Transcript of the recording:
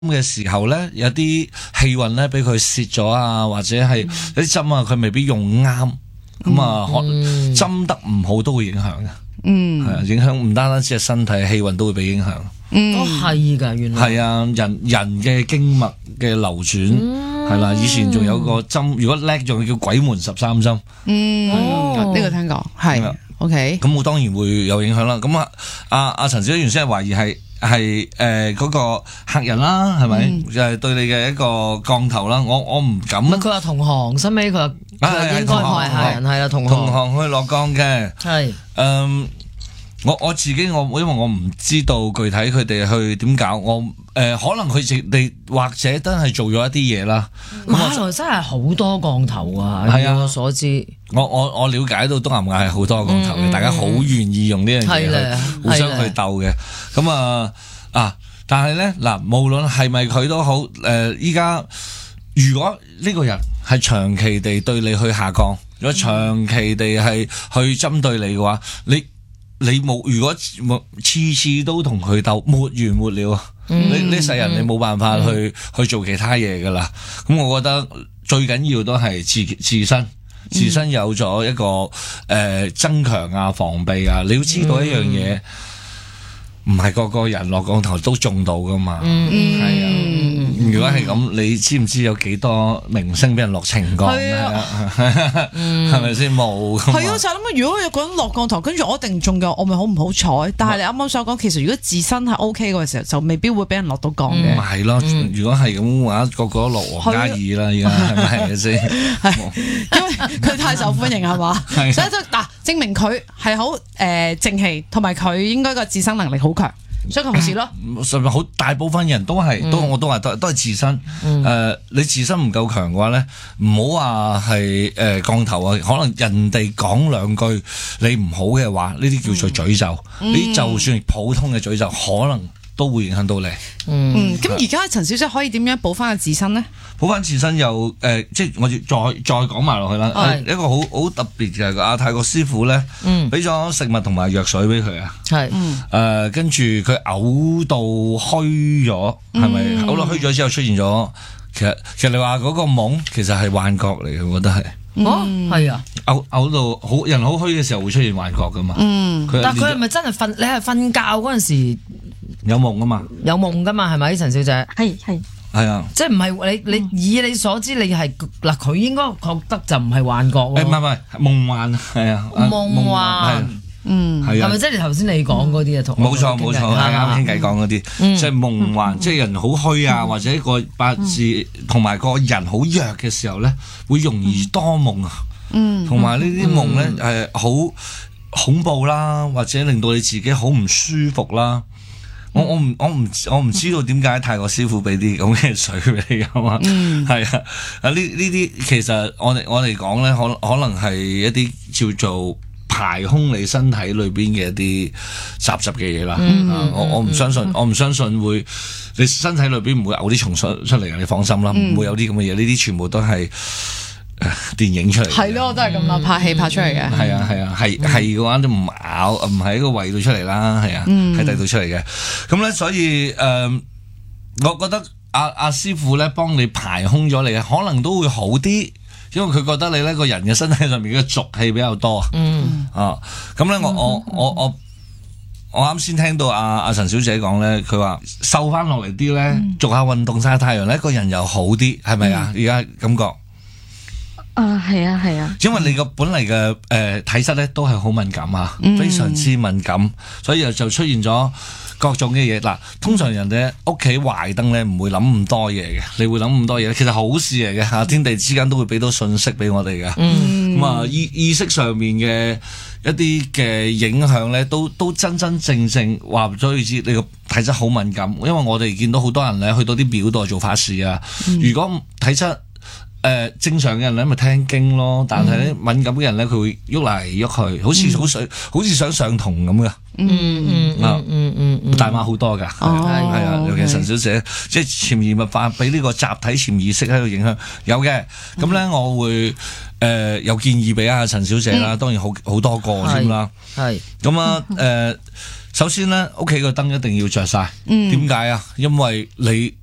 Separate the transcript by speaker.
Speaker 1: 嘅時候咧，有啲氣運咧俾佢泄咗啊，或者係有啲針啊，佢未必用啱，咁啊，針得唔好都會影響嘅。係啊，影響唔單止係身體氣運都會被影響。
Speaker 2: 都係㗎，原來
Speaker 1: 係啊，人嘅經脈嘅流轉係啦，以前仲有個針，如果叻仲叫鬼門13針。
Speaker 3: 呢個聽過係 OK。
Speaker 1: 咁我當然會有影響啦。咁阿陳小姐原先係懷疑係嗰個客人啦，係咪？就係對你嘅一個降頭啦。我唔敢。
Speaker 2: 佢話同行，收尾佢話應該係客人，係啦，同
Speaker 1: 行去落降嘅。
Speaker 2: 係
Speaker 1: 我自己因為我唔知道具體佢哋去點搞，可能佢哋或者真係做咗一啲嘢啦。
Speaker 2: 馬來西亞好多降頭啊，
Speaker 1: 係啊，
Speaker 2: 我所知。
Speaker 1: 我了解到東南亞係好多降頭嘅，大家好願意用呢樣嘢去互相去鬥嘅。咁但係咧嗱，無論係咪佢都好，依家如果呢個人係長期地對你去下降，如果長期地係去針對你嘅話，你冇，如果次次都同佢鬥，沒完沒了啊！呢世人你冇辦法去做其他嘢噶啦。咁我覺得最緊要都係自身有咗一個增強啊、防備啊。你要知道一樣嘢，唔係個個人落降頭都中到噶嘛。係啊。如果係咁，你知唔知有幾多明星俾人落情降？係啊，係咪先冇？
Speaker 3: 係啊，就諗如果有個人落降頭，跟住我一定中嘅，我咪好唔好彩？但係你啱啱所講，其實如果自身係 OK 嘅時候，就未必會俾人落到降嘅。
Speaker 1: 係咯，如果係咁嘅話，個個都落王嘉爾啦，而家係咪先？
Speaker 3: 係，因為佢太受歡迎係嘛，所以證明佢係好正氣，同埋佢應該個自身能力好強。所以佢冇事咯，
Speaker 1: 甚至好大部分人都係，我都話都係自身。你自身唔夠強嘅話咧，唔好話係降頭啊，可能人哋講兩句你唔好嘅話，呢啲叫做詛咒。你就算普通嘅詛咒，可能都會影響到你。
Speaker 3: 咁而家陳小姐可以點樣補翻個自身呢？
Speaker 1: 補翻自身又即係我要再講埋落去啦。一個好特別嘅阿泰國師傅咧，俾咗食物同埋藥水俾佢啊。係跟住佢嘔到虛咗，係咪嘔到虛咗之後出現咗？其實你話嗰個夢其實係幻覺嚟嘅，我覺得係。
Speaker 2: 係啊，
Speaker 1: 嘔到人好虛嘅時候會出現幻覺噶嘛。
Speaker 2: 但佢係咪真係瞓？你係瞓覺嗰陣時
Speaker 1: 有夢啊嘛？有
Speaker 2: 夢噶嘛？係咪陳小姐？
Speaker 1: 係啊，
Speaker 2: 即係唔係你以你所知，你係嗱佢應該覺得就唔係幻覺喎。唔係
Speaker 1: 夢幻，係啊，
Speaker 2: 夢幻，係啊，係咪即係你頭先你講嗰啲啊？同冇錯，
Speaker 1: 啱傾偈講嗰啲，即係夢幻，即係人好虛啊，或者個八字同埋個人好弱嘅時候咧，會容易多夢啊，同埋呢啲夢咧好恐怖啦，或者令到你自己好唔舒服啦。我唔知道點解泰國師傅俾啲咁嘅水俾你噶嘛？係啊，呢啲其實我哋講咧，可能係一啲叫做排空你身體裏邊嘅一啲雜質嘅嘢啦。我唔相信會你身體裏邊唔會嘔啲蟲出嚟，你放心啦，唔會有啲咁嘅嘢。呢啲全部都係電影出嚟，係
Speaker 3: 咯，我都係咁啦，拍戲拍出嚟嘅。
Speaker 1: 係啊，係嘅話都唔咬，唔喺個胃度出嚟啦，係啊，喺第度出嚟嘅。咁咧，所以我覺得阿師傅咧幫你排空咗你，可能都會好啲，因為佢覺得你咧個人嘅身體上面嘅濁氣比較多。咁咧我啱先聽到阿陳小姐講咧，佢話瘦翻落嚟啲咧，做下運動曬太陽咧，個人又好啲，係咪啊？而家感覺。
Speaker 4: 係啊，
Speaker 1: 因為你個本嚟嘅體質咧都係好敏感啊，非常之敏感，所以就出現咗各種嘅嘢。嗱，通常人哋屋企壞燈咧唔會諗咁多嘢嘅，你會諗咁多嘢，其實好事嚟嘅，天地之間都會俾到信息俾我哋嘅。咁啊意識上面嘅一啲嘅影響咧，都真正話咗你知，你個體質好敏感。因為我哋見到好多人咧去到啲廟度做法事啊，如果體質正常嘅人咧咪聽經咯，但係咧敏感嘅人咧佢會喐嚟喐去，好似想上堂咁噶。大碼好多噶，係啊，尤其陳小姐，即係潛移默化俾呢個集體潛意識喺度影響，有嘅。咁咧我會有建議俾阿陳小姐啦，當然好多個添啦。係咁啊，首先咧屋企個燈一定要着晒，點解啊？因為你